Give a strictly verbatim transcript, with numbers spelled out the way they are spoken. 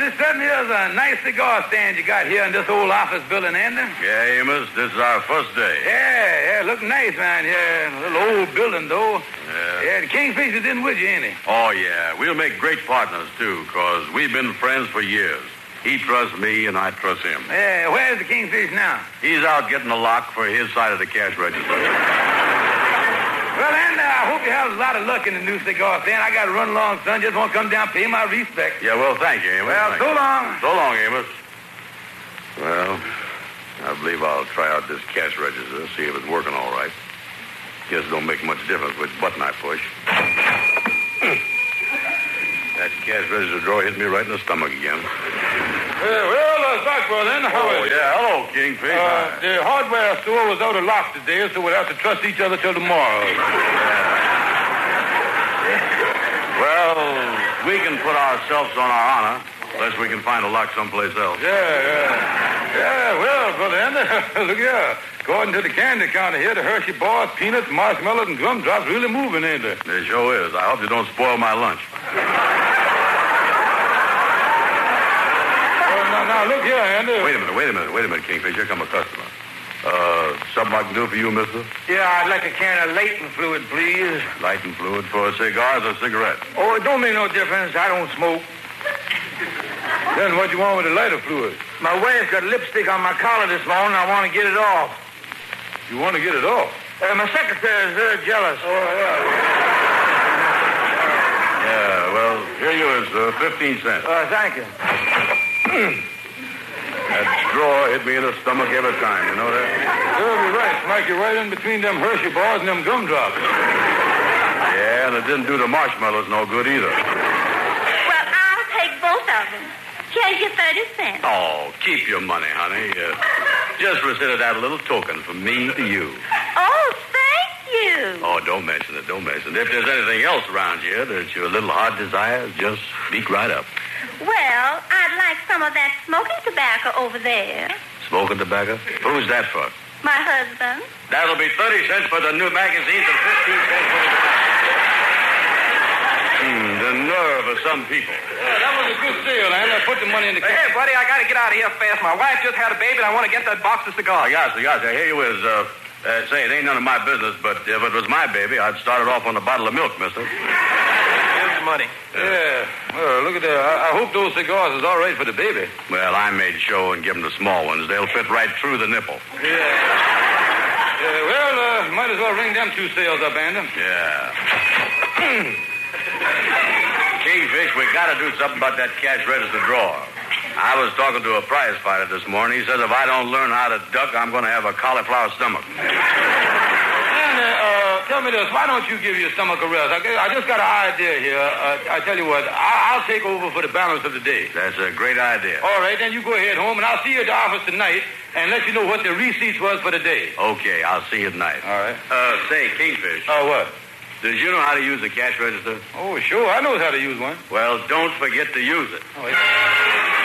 this certainly is a nice cigar stand you got here in this old office building, Andy. Yeah, Amos, this is our first day. Yeah, yeah, look nice around here. A little old building, though. Yeah. Yeah, the Kingfisher didn't with you, ain't he? Oh, yeah. We'll make great partners, too, because we've been friends for years. He trusts me, and I trust him. Yeah, where's the Kingfish now? He's out getting the lock for his side of the cash register. Well, Andy, I hope you have a lot of luck in the new cigar stand. I got to run along, son. Just want to come down, pay my respects. Yeah, well, thank you, Amos. Well, thank so you. long. So long, Amos. Well, I believe I'll try out this cash register, see if it's working all right. Guess it don't make much difference which button I push. That cash register drawer hit me right in the stomach again. Uh, well, uh, Stockwell, then, how Oh, is it? yeah, hello, Kingfish. Uh, the hardware store was out of lock today, so we'll have to trust each other till tomorrow. Well, we can put ourselves on our honor, unless we can find a lock someplace else. Yeah, yeah. Yeah, well, Brother Andy, look here. According to the candy counter here, the Hershey bars, peanuts, marshmallows, and gumdrops really moving, ain't they? They sure is. I hope you don't spoil my lunch. Oh, now, now, look here, Andy. Wait a minute, wait a minute, wait a minute, Kingfish. Here come a customer. Uh, something I can do for you, mister? Yeah, I'd like a can of Leighton fluid, please. Lighting fluid for cigars or cigarettes? Oh, it don't make no difference. I don't smoke. Then what you want with the lighter fluid? My wife's got lipstick on my collar this morning. I want to get it off. You want to get it off? Uh, my secretary's very jealous. Oh, yeah. Yeah, well, here you is, uh, fifteen cents. Uh, thank you. That drawer hit me in the stomach every time, you know that? You'll be right. Smack you right in between them Hershey bars and them gumdrops. Yeah, and it didn't do the marshmallows no good either. Well, I'll take both of them. Here's your thirty cents. Oh, keep your money, honey. Uh, just consider that a little token from me to you. Oh, thank you. Oh, don't mention it, don't mention it. If there's anything else around here that your little heart desires, just speak right up. Well, I'd like some of that smoking tobacco over there. Smoking tobacco? Who's that for? My husband. That'll be thirty cents for the new magazines and fifteen cents for the... Hmm, the nerve of some people. Yeah, that was a good sale, and I put the money in the Hey, can. buddy, I got to get out of here fast. My wife just had a baby, and I want to get that box of Oh, cigars. yes, yes. Here you is. Uh, uh, say, it ain't none of my business, but if it was my baby, I'd start it off on a bottle of milk, mister. Here's the money. Yeah. Well, look at that. I, I hope those cigars is all right for the baby. Well, I made show and give them the small ones. They'll fit right through the nipple. Yeah. Yeah, well, uh, might as well ring them two sales up, Andy. Yeah. Kingfish, we got to do something about that cash register drawer. I was talking to a prize fighter this morning. He says if I don't learn how to duck, I'm going to have a cauliflower stomach. Andy, uh, tell me this. Why don't you give your stomach a rest? I, I just got an idea here. Uh, I tell you what, I, I'll take over for the balance of the day. That's a great idea. All right, then you go ahead home, and I'll see you at the office tonight and let you know what the receipts was for the day. Okay, I'll see you tonight. All right. Uh, say, Kingfish, Oh, what? did you know how to use the cash register? Oh, sure. I know how to use one. Well, don't forget to use it. Oh, yeah.